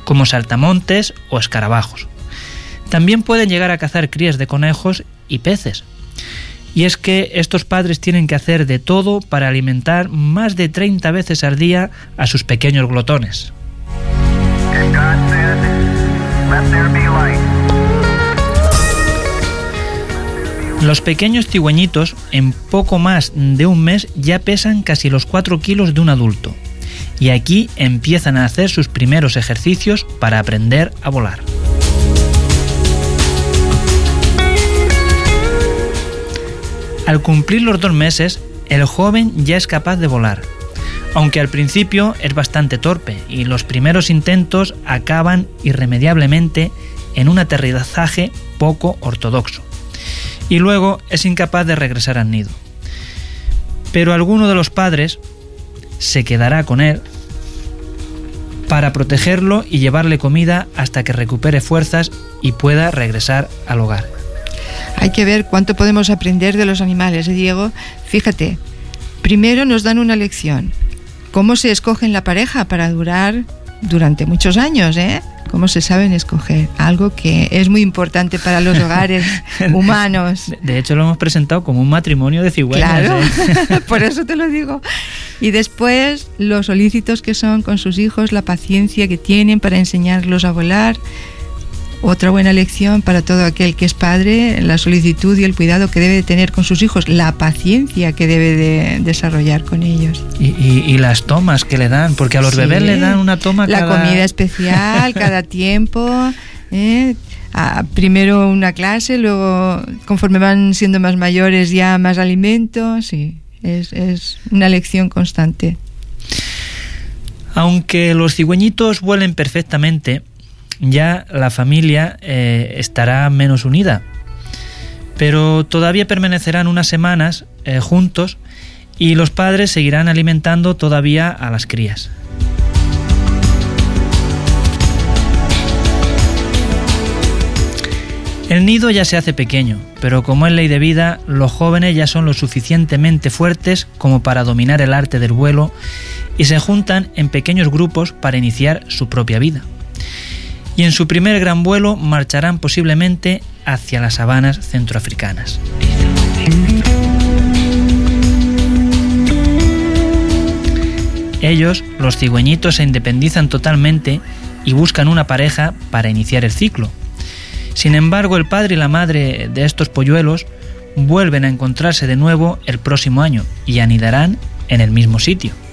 como saltamontes o escarabajos. También pueden llegar a cazar crías de conejos y peces. Y es que estos padres tienen que hacer de todo para alimentar más de 30 veces al día a sus pequeños glotones. Los pequeños cigüeñitos en poco más de un mes ya pesan casi los 4 kilos de un adulto. Y aquí empiezan a hacer sus primeros ejercicios para aprender a volar. Al cumplir los 2 meses, el joven ya es capaz de volar, aunque al principio es bastante torpe y los primeros intentos acaban irremediablemente en un aterrizaje poco ortodoxo, y luego es incapaz de regresar al nido. Pero alguno de los padres se quedará con él para protegerlo y llevarle comida hasta que recupere fuerzas y pueda regresar al hogar. Hay que ver cuánto podemos aprender de los animales, Diego. Fíjate, primero nos dan una lección. ¿Cómo se escogen la pareja para durar durante muchos años, cómo se saben escoger, algo que es muy importante para los hogares humanos. De hecho, lo hemos presentado como un matrimonio de cigüeñas. Claro, por eso te lo digo. Y después, los solícitos que son con sus hijos, la paciencia que tienen para enseñarlos a volar. Otra buena lección para todo aquel que es padre, la solicitud y el cuidado que debe de tener con sus hijos, la paciencia que debe de desarrollar con ellos. Y las tomas que le dan, porque a los bebés le dan una toma la comida especial, cada tiempo, primero una clase, luego conforme van siendo más mayores ya más alimento, sí, es una lección constante. Aunque los cigüeñitos vuelen perfectamente, ya la familia estará menos unida, pero todavía permanecerán unas semanas juntos y los padres seguirán alimentando todavía a las crías. El nido ya se hace pequeño, pero como es ley de vida, los jóvenes ya son lo suficientemente fuertes como para dominar el arte del vuelo y se juntan en pequeños grupos para iniciar su propia vida. Y en su primer gran vuelo marcharán posiblemente hacia las sabanas centroafricanas. Ellos, los cigüeñitos, se independizan totalmente y buscan una pareja para iniciar el ciclo. Sin embargo, el padre y la madre de estos polluelos vuelven a encontrarse de nuevo el próximo año y anidarán en el mismo sitio.